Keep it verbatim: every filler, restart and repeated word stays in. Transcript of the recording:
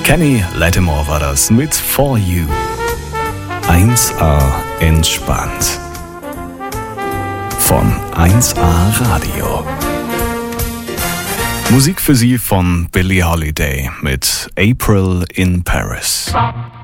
Kenny Lattimore war das mit For You. eins A entspannt. Von eins A Radio. Musik für Sie von Billie Holiday mit April in Paris.